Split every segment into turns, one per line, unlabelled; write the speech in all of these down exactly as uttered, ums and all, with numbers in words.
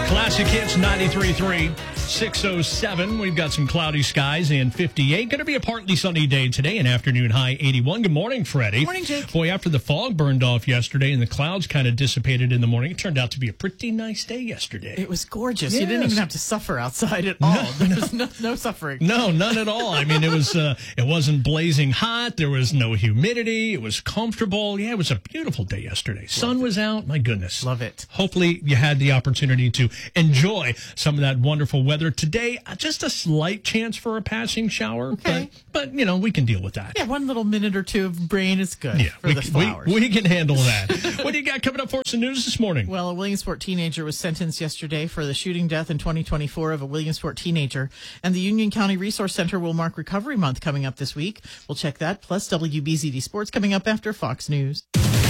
Classic Hits ninety-three point three, six oh seven. We've got some cloudy skies and fifty-eight. Going to be a partly sunny day today, an afternoon high eighty-one. Good morning, Freddie.
Morning, Jake.
Boy, after the fog burned off yesterday and the clouds kind of dissipated in the morning, it turned out to be a pretty nice day yesterday.
It was gorgeous.
Yes.
You didn't even have to suffer outside at all.
No,
there was no, no suffering.
No, none at all. I mean, it was uh, it wasn't blazing hot. There was no humidity. It was comfortable. Yeah, it was a beautiful day yesterday. Love Sun it. was out. My goodness.
Love it.
Hopefully you had the opportunity to enjoy some of that wonderful weather. Today, uh, just a slight chance for a passing shower.
Okay.
But, but, you know, we can deal with that.
Yeah, one little minute or two of rain is good
yeah,
for
we,
the flowers.
We, we can handle that. What do you got coming up for us in news this morning?
Well, a Williamsport teenager was sentenced yesterday for the shooting death in twenty twenty-four of a Williamsport teenager. And the Union County Resource Center will mark Recovery Month coming up this week. We'll check that, plus W B Z D Sports coming up after Fox News.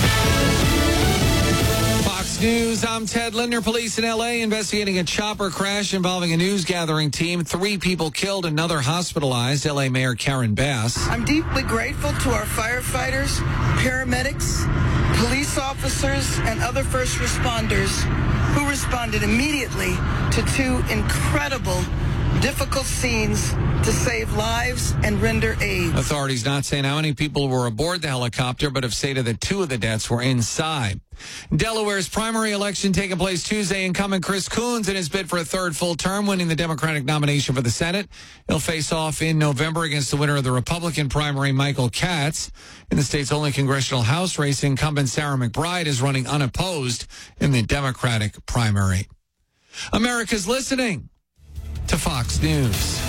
Fox News, I'm Ted Linder. Police in L A investigating a chopper crash involving a news gathering team. Three people killed, another hospitalized. L A Mayor Karen Bass.
I'm deeply grateful to our firefighters, paramedics, police officers, and other first responders who responded immediately to two incredible, difficult scenes to save lives and render aid.
Authorities not saying how many people were aboard the helicopter, but have stated that two of the deaths were inside. Delaware's primary election taking place Tuesday. Incumbent Chris Coons in his bid for a third full term, winning the Democratic nomination for the Senate. He'll face off in November against the winner of the Republican primary, Michael Katz. In the state's only congressional House race, incumbent Sarah McBride is running unopposed in the Democratic primary. America's listening to Fox News.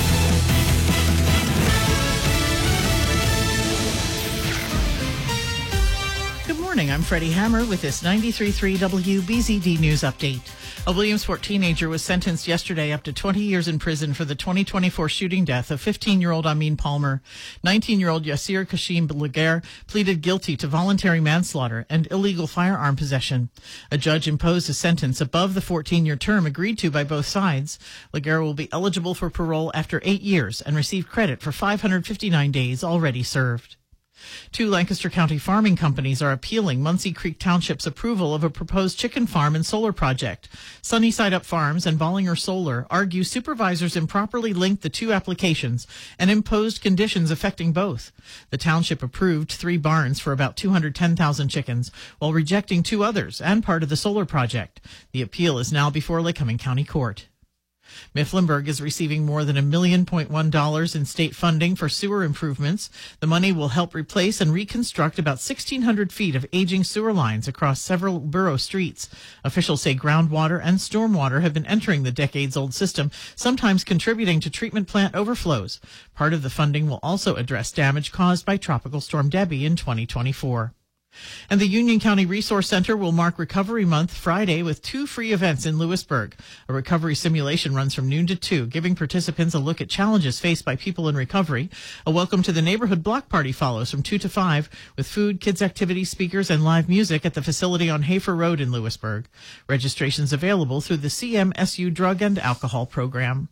Good morning. I'm Freddie Hammer with this ninety-three point three W B Z D News Update. A Williamsport teenager was sentenced yesterday up to twenty years in prison for the twenty twenty-four shooting death of fifteen-year-old Amin Palmer. nineteen-year-old Yassir Kashim Laguerre pleaded guilty to voluntary manslaughter and illegal firearm possession. A judge imposed a sentence above the fourteen-year term agreed to by both sides. Laguerre will be eligible for parole after eight years and receive credit for five hundred fifty-nine days already served. Two Lancaster County farming companies are appealing Muncie Creek Township's approval of a proposed chicken farm and solar project. Sunnyside Up Farms and Bollinger Solar argue supervisors improperly linked the two applications and imposed conditions affecting both. The township approved three barns for about two hundred ten thousand chickens, while rejecting two others and part of the solar project. The appeal is now before Lycoming County Court. Mifflinburg is receiving more than a million point one dollars in state funding for sewer improvements. The money will help replace and reconstruct about sixteen hundred feet of aging sewer lines across several borough streets. Officials say groundwater and stormwater have been entering the decades-old system, sometimes contributing to treatment plant overflows. Part of the funding will also address damage caused by Tropical Storm Debbie in twenty twenty-four. And the Union County Resource Center will mark Recovery Month Friday with two free events in Lewisburg. A recovery simulation runs from noon to two, giving participants a look at challenges faced by people in recovery. A Welcome to the Neighborhood block party follows from two to five with food, kids' activities, speakers, and live music at the facility on Hafer Road in Lewisburg. Registrations available through the C M S U Drug and Alcohol Program.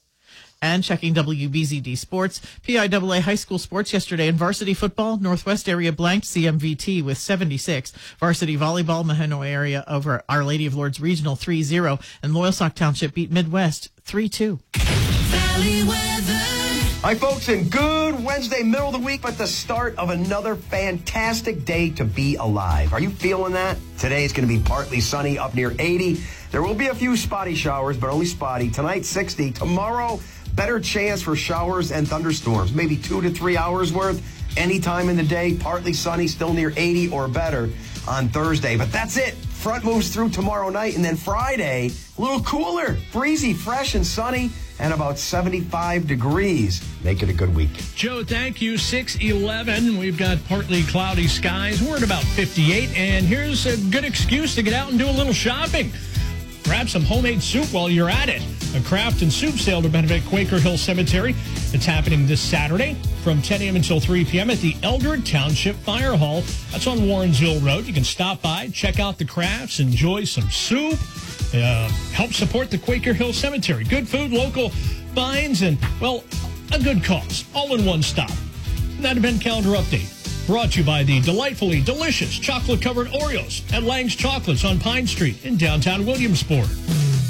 And checking W B Z D Sports, P I A A high school sports yesterday in varsity football, Northwest area blanked C M V T with seventy-six. Varsity volleyball, Mahanoy area over Our Lady of Lourdes Regional three zero. And Loyalsock Township beat Midwest three two.
Valley weather. Hi, folks, and good Wednesday, middle of the week, but the start of another fantastic day to be alive. Are you feeling that? Today is going to be partly sunny, up near eighty. There will be a few spotty showers, but only spotty. Tonight, sixty. Tomorrow, better chance for showers and thunderstorms, maybe two to three hours worth anytime in the day. Partly sunny, still near eighty or better on Thursday. But that's it. Front moves through tomorrow night, and then Friday, a little cooler, breezy, fresh and sunny, and about seventy-five degrees. Make it a good week.
Joe, thank you. six eleven. We've got partly cloudy skies. We're at about fifty-eight, and here's a good excuse to get out and do a little shopping. Grab some homemade soup while you're at it. A craft and soup sale to benefit Quaker Hill Cemetery. It's happening this Saturday from ten a.m. until three p.m. at the Eldred Township Fire Hall. That's on Warrensville Road. You can stop by, check out the crafts, enjoy some soup, uh, help support the Quaker Hill Cemetery. Good food, local finds, and, well, a good cause. All in one stop. And that event calendar update brought to you by the delightfully delicious chocolate-covered Oreos at Lang's Chocolates on Pine Street in downtown Williamsport.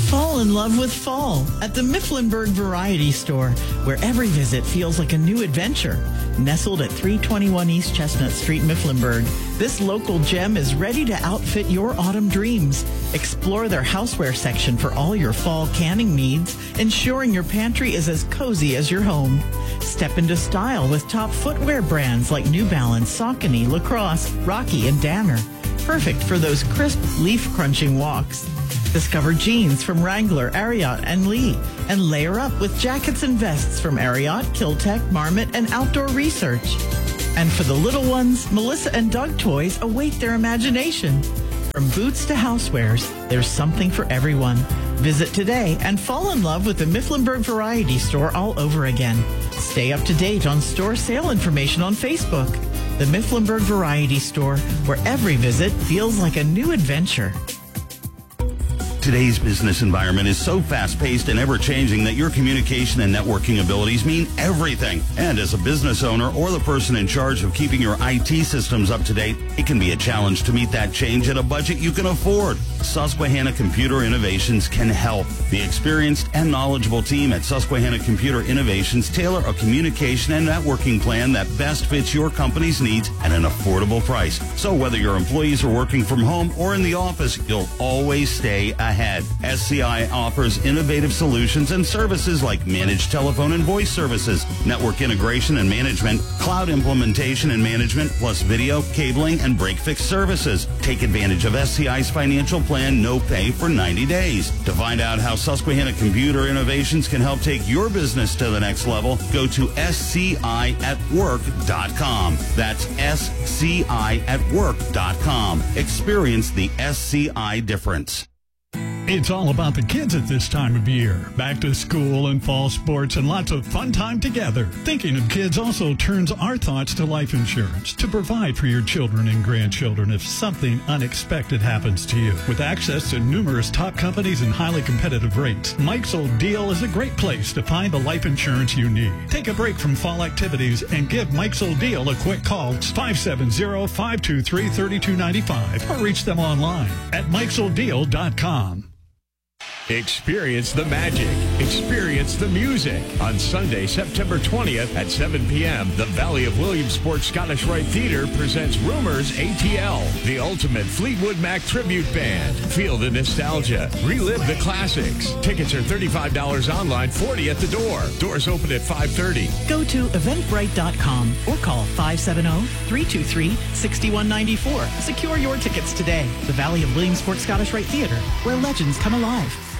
Fall in love with fall at the Mifflinburg Variety Store, where every visit feels like a new adventure. Nestled at three twenty-one East Chestnut Street, Mifflinburg, this local gem is ready to outfit your autumn dreams. Explore their houseware section for all your fall canning needs, ensuring your pantry is as cozy as your home. Step into style with top footwear brands like New Balance, Saucony, Lacrosse, Rocky, and Danner. Perfect for those crisp, leaf-crunching walks. Discover jeans from Wrangler, Ariat, and Lee, and layer up with jackets and vests from Ariat, Kiltech, Marmot, and Outdoor Research. And for the little ones, Melissa and Doug toys await their imagination. From boots to housewares, there's something for everyone. Visit today and fall in love with the Mifflinburg Variety Store all over again. Stay up to date on store sale information on Facebook. The Mifflinburg Variety Store, where every visit feels like a new adventure.
Today's business environment is so fast-paced and ever-changing that your communication and networking abilities mean everything. And as a business owner or the person in charge of keeping your I T systems up to date, it can be a challenge to meet that change at a budget you can afford. Susquehanna Computer Innovations can help. The experienced and knowledgeable team at Susquehanna Computer Innovations tailor a communication and networking plan that best fits your company's needs at an affordable price. So whether your employees are working from home or in the office, you'll always stay ahead. S C I offers innovative solutions and services like managed telephone and voice services, network integration and management, cloud implementation and management, plus video, cabling, and break-fix services. Take advantage of S C I's financial plan, no pay for ninety days. To find out how Susquehanna Computer Innovations can help take your business to the next level, go to S C I at work dot com. That's S C I at work dot com. Experience the S C I difference.
It's all about the kids at this time of year. Back to school and fall sports and lots of fun time together. Thinking of Kids also turns our thoughts to life insurance to provide for your children and grandchildren if something unexpected happens to you. With access to numerous top companies and highly competitive rates, Mike's Old Deal is a great place to find the life insurance you need. Take a break from fall activities and give Mike's Old Deal a quick call. It's five seven zero, five two three, three two nine five or reach them online at mikes old deal dot com.
Experience the magic. Experience the music. On Sunday, September twentieth at seven p.m., the Valley of Williamsport Scottish Rite Theater presents Rumors A T L, the ultimate Fleetwood Mac tribute band. Feel the nostalgia. Relive the classics. Tickets are thirty-five dollars online, forty dollars at the door. Doors open at five thirty.
Go to eventbrite dot com or call five seven zero, three two three, six one nine four. Secure your tickets today. The Valley of Williamsport Scottish Rite Theater, where legends come alive.